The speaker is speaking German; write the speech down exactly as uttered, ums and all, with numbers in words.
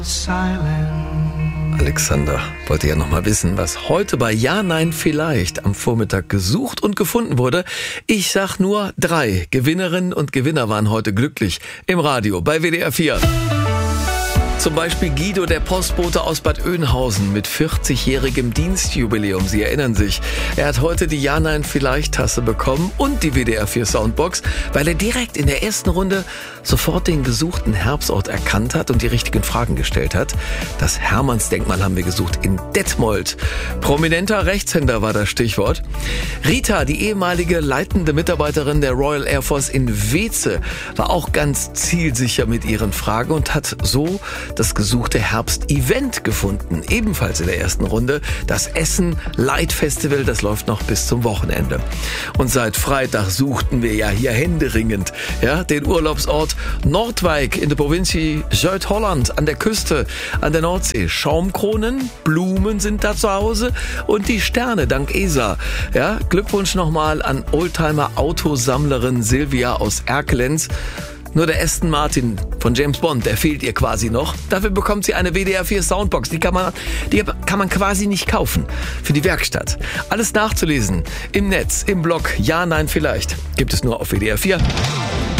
Alexander wollte ja noch mal wissen, was heute bei Ja, Nein, Vielleicht am Vormittag gesucht und gefunden wurde. Ich sag nur drei Gewinnerinnen und Gewinner waren heute glücklich im Radio bei W D R vier. Zum Beispiel Guido, der Postbote aus Bad Oeynhausen mit vierzigjährigem Dienstjubiläum. Sie erinnern sich, er hat heute die Ja-Nein-Vielleicht-Tasse bekommen und die W D R vier Soundbox, weil er direkt in der ersten Runde sofort den gesuchten Herbstort erkannt hat und die richtigen Fragen gestellt hat. Das Hermannsdenkmal haben wir gesucht in Detmold. Prominenter Rechtshänder war das Stichwort. Rita, die ehemalige leitende Mitarbeiterin der Royal Air Force in Weeze, war auch ganz zielsicher mit ihren Fragen und hat so das gesuchte Herbst-Event gefunden. Ebenfalls in der ersten Runde das Essen Light Festival, das läuft noch bis zum Wochenende. Und seit Freitag suchten wir ja hier händeringend ja, den Urlaubsort Noordwijk in der Provinz Zuid-Holland an der Küste, an der Nordsee. Schaumkronen, Blumen sind da zu Hause und die Sterne dank E S A. Ja, Glückwunsch nochmal an Oldtimer-Autosammlerin Silvia aus Erkelenz. Nur der Aston Martin von James Bond, der fehlt ihr quasi noch. Dafür bekommt sie eine W D R vier Soundbox. Die kann man, die kann man quasi nicht kaufen. Für die Werkstatt. Alles nachzulesen im Netz, im Blog Ja, Nein, Vielleicht. Gibt es nur auf W D R vier.